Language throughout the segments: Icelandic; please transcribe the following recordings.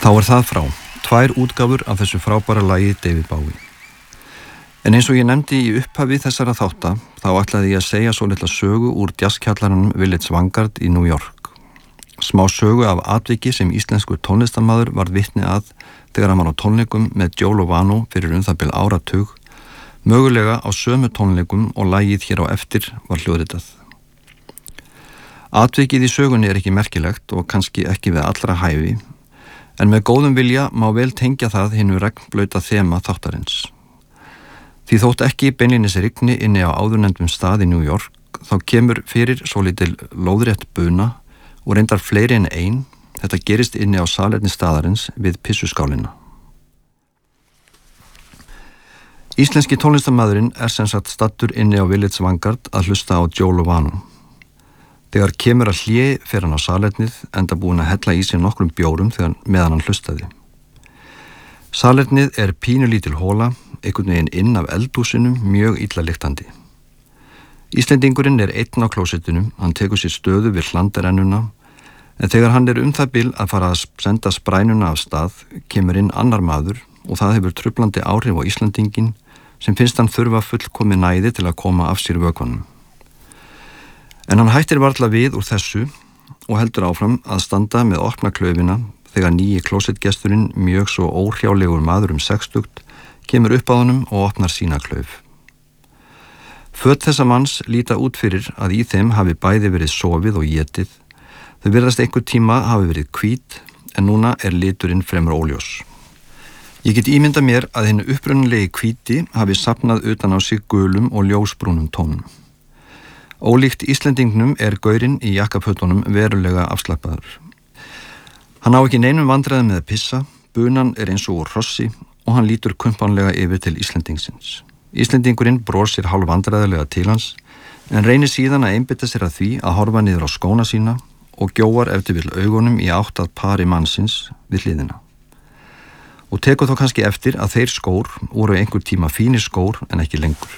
Þá það frá, 2 útgáfur af þessu frábæra lagi David Bowie. En eins og ég nefndi í upphafi þessara þátta, þá ætlaði ég að segja svo litla sögu úr jazzkjallaranum Village Vanguard í New York. Smá sögu af atviki sem íslenskur tónlistarmaður varð vitni að þegar hann var á tónleikum með Joe Lovano fyrir það bil áratug, mögulega á sömu tónleikum og lagið hér á eftir var hljóðritað. Atvikið í sögunni ekki merkilegt og kannski ekki við allra hæfi, en með góðum vilja má vel tengja það hinu regnblauta þema þáttarins. Því þótt ekki beinlínis rigni inni á áðurnefndum stað í New York, þá kemur fyrir svolítil lóðrétt buna og reyndar fleiri en ein. Þetta gerist inni á salerni staðarins við pissuskálina. Íslenski tónlistarmaðurinn sem sagt staddur inni á Village Vanguard að hlusta á Joe Lovano. Þegar kemur að hléi fer hann á salernið enda búinn að hella í sig nokkrum bjórum meðan hann hlustaði. Salernið pínulítil hóla, einhvern veginn inn af eldhúsinu, mjög illa lyktandi. Íslendingurinn einn á klósettinu, hann tekur sér stöðu við hlandarennuna, en þegar hann það bil að fara að senda sprænuna af stað, kemur inn annar maður og það hefur truflandi áhrif á Íslendingin sem finnst hann þurfa fullkomið næði til að koma af sér vökvanum. En hann hættir varla við úr þessu og heldur áfram að standa með opna klaufina þegar nýji klósettgesturinn, mjög svo óhrjálegur maður 60, kemur upp á honum og opnar sína klauf. Föt þessa manns líta út fyrir að í þeim hafi bæði verið sofið og étið. Þau virðast einhver tíma hafi verið hvít, en núna liturinn fremur óljós. Ég get ímyndað mér að hinn upprunalegi hvíti hafi safnað utan á sig gulum og ljósbrúnum tónum. Ólíkt Íslendingnum gaurinn í jakkafötunum verulega afslappaður. Hann á ekki neinum vandræðum með að pissa, bunan eins og úr hrossi og hann lítur kumpánlega yfir til Íslendingsins. Íslendingurinn brosir hálf vandræðilega til hans, en reynir síðan að einbeita sér að því að horfa niður á skóna sína og gjóar eftir vill augunum í átt að pari mannsins við hliðina. Og tekur þó kannski eftir að þeir skór voru einhver tíma fínir skór en ekki lengur.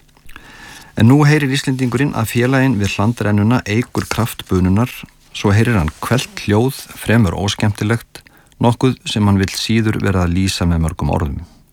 En nú heyrir Íslendingurinn að félaginn við hlandrennuna eykur kraft bununar, svo heyrir hann kvellt hljóð fremur óskemmtilegt, nokkuð sem hann vill síður vera að lýsa með mörgum orðum.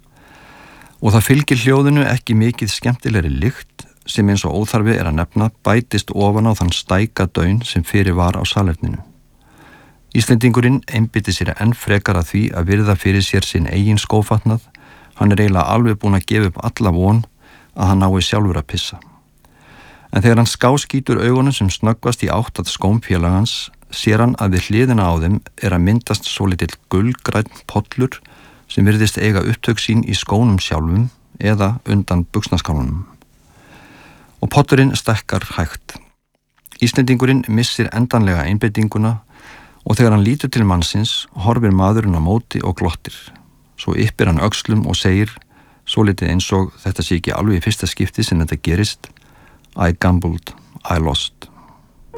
Og það fylgir hljóðinu ekki mikið skemmtilegri lykt sem eins og óþarfi að nefna bætist ofan á þann stæka daun sem fyrir var á salerninu. Íslendingurinn einbytti sér enn frekar að því að virða fyrir sér sinn eigin skófatnað. Hann eiginlega alveg búinn að gefa upp alla von að hann nái sjálfur að pissa. En þegar hann skáskýtur augunum sem snöggvast í átt að skóm félagans, sér hann að við hliðina á þeim að myndast svolítill gulgrænn pollur sem virðist eiga upptök sín í skónum sjálfum eða undan buxnaskálunum. Og pollurinn stækkar hægt. Íslendingurinn missir endanlega einbeitinguna og þegar hann lítur til mannsins, horfir maðurinn á móti og glottir. Svo yppir hann öxlum og segir, svolítið eins og þetta sé ekki alveg í fyrsta skipti sem þetta gerist: I gambled, I lost.